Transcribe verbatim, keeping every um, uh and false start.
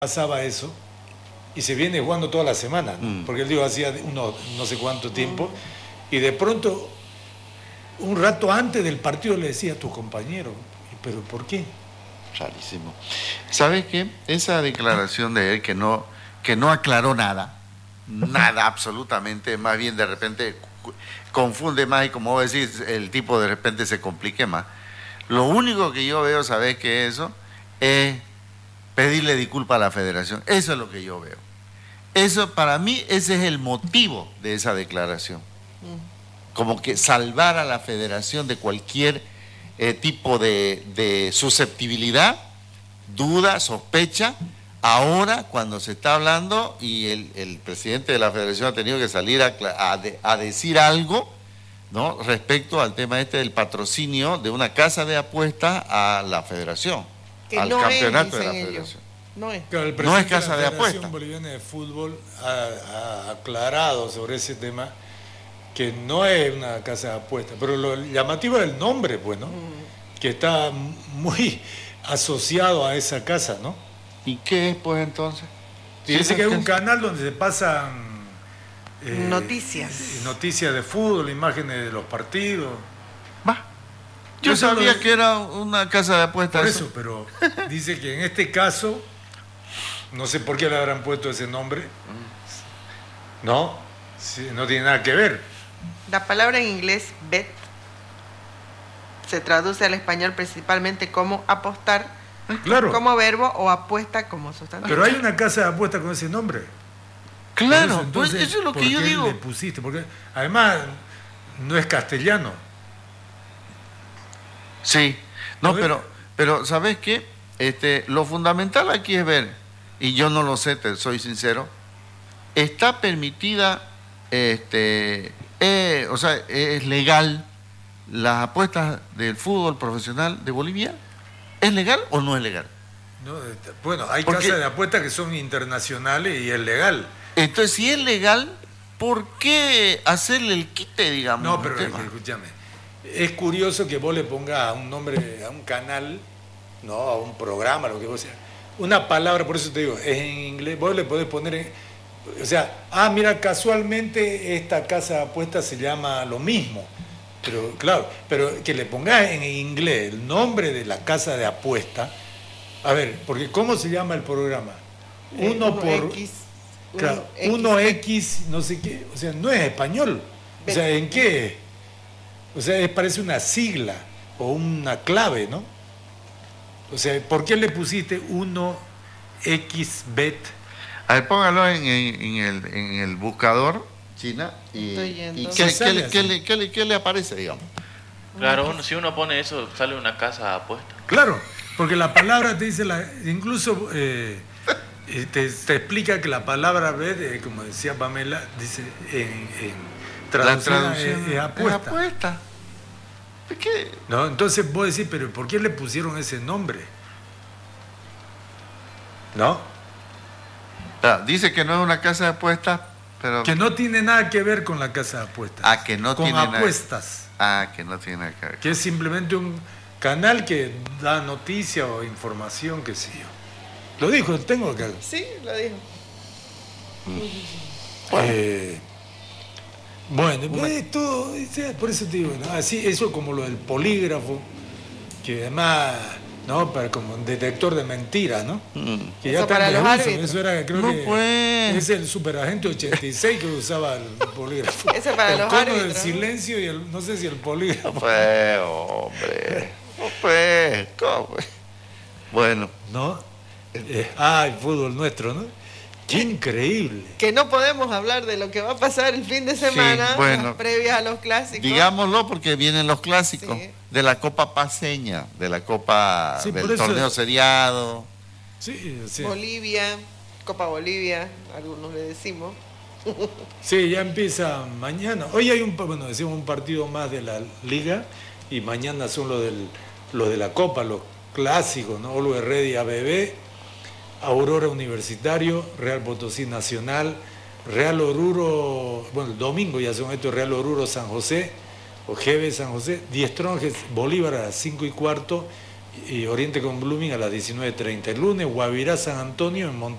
pasaba eso y se viene jugando toda la semana, ¿no? Mm. Porque él dijo hacía unos no sé cuánto tiempo mm. y de pronto un rato antes del partido le decía a tu compañero, ¿pero por qué? Rarísimo. ¿Sabes qué? Esa declaración de él que no, que no aclaró nada, nada absolutamente, más bien de repente confunde más y como vos decís, el tipo de repente se complique más. Lo único que yo veo, ¿sabes qué es eso? Es pedirle disculpas a la federación. Eso es lo que yo veo. Eso, para mí, ese es el motivo de esa declaración. Como que salvar a la federación de cualquier eh, tipo de, de susceptibilidad, duda, sospecha. Ahora, cuando se está hablando y el, el presidente de la federación ha tenido que salir a, a, de, a decir algo, ¿no?, respecto al tema este del patrocinio de una casa de apuestas a la federación. Que al no campeonato es, de la federación. No es. Claro, el no es casa de, la de apuestas. La Federación Boliviana de Fútbol ha, ha aclarado sobre ese tema que no es una casa de apuestas, pero lo llamativo es el nombre, pues, ¿no? Mm. Que está muy asociado a esa casa, ¿no? ¿Y qué es, pues, entonces? Dice que es un canal donde se pasan eh, noticias. Noticias de fútbol, imágenes de los partidos. Va. Yo eso sabía lo... que era una casa de apuestas. Por eso, eso, pero dice que en este caso, no sé por qué le habrán puesto ese nombre, no, sí, no tiene nada que ver. La palabra en inglés, bet, se traduce al español principalmente como apostar, claro, como verbo, o apuesta como sustantivo. Pero hay una casa de apuestas con ese nombre. Claro, eso, entonces, pues eso es lo que yo ¿por qué digo. Le pusiste? Porque además no es castellano. Sí, no, pero, pero ¿sabes qué? Este, lo fundamental aquí es ver, y yo no lo sé, te soy sincero, está permitida, este, eh, o sea, es legal las apuestas del fútbol profesional de Bolivia. ¿Es legal o no es legal? No, bueno, hay Porque, casas de apuestas que son internacionales y es legal. Entonces, si es legal, ¿por qué hacerle el quite, digamos? No, pero escúchame. Es curioso que vos le pongas un nombre a un canal, no, a un programa, lo que vos sea, una palabra, por eso te digo, es en inglés, vos le podés poner, en, o sea, ah, mira, casualmente esta casa de apuestas se llama lo mismo, pero claro, pero que le pongas en inglés el nombre de la casa de apuestas, a ver, porque ¿cómo se llama el programa? Eh, uno, uno por, X, claro, uno, uno X, no sé qué, o sea, no es español, o sea, ¿en qué es? O sea, es, parece una sigla o una clave, ¿no? O sea, ¿por qué le pusiste uno equis bet? A ver, póngalo en, en, en, el, en el buscador, China, y, y ¿qué, ¿qué, le, qué, le, qué, le, ¿qué le aparece, digamos? Claro, uno, si uno pone eso, sale una casa de apuestas. Claro, porque la palabra te dice, la, incluso eh, te, te explica que la palabra bet, eh, como decía Pamela, dice en... en la traducción es, es apuesta. Es apuesta. ¿Qué? No, entonces vos decís, pero ¿por qué le pusieron ese nombre? ¿No? Ah, dice que no es una casa de apuestas, pero... Que no tiene nada que ver con la casa de apuestas. Ah, que no con tiene apuestas. Nada... Ah, que no tiene nada que ver. Que es simplemente un canal que da noticia o información, qué sé yo. Lo dijo, tengo acá. Sí, lo dijo. Bueno. Eh, Bueno, pues, todo, por eso te digo, ¿no? Así, eso como lo del polígrafo, que además, ¿no? Para como un detector de mentiras, ¿no? Mm. Que ya eso para los árbitros. Eso era, creo no que pues. es el superagente ochenta y seis que usaba el polígrafo. Eso para el los cono árbitros. del silencio y el, no sé si el polígrafo. No pues, hombre. No pues, ¿cómo? Bueno. ¿No? Eh, ah, el fútbol nuestro, ¿no? ¡Qué increíble! Que no podemos hablar de lo que va a pasar el fin de semana, sí, bueno, las previas a los clásicos. Digámoslo porque vienen los clásicos, sí, de la Copa Paceña, de la Copa, sí, del torneo es... seriado. Sí, sí. Bolivia, Copa Bolivia, algunos le decimos. Sí, ya empieza mañana. Hoy hay un, bueno, decimos un partido más de la Liga y mañana son los, del, los de la Copa, los clásicos, ¿no? Always Ready A B B. Aurora Universitario, Real Potosí Nacional, Real Oruro, bueno, el domingo ya son estos, Real Oruro San José, o G B San José, Die Strongest Bolívar a las cinco y cuarto, y Oriente con Blooming a las diecinueve treinta. El lunes Guavirá San Antonio en Montevideo.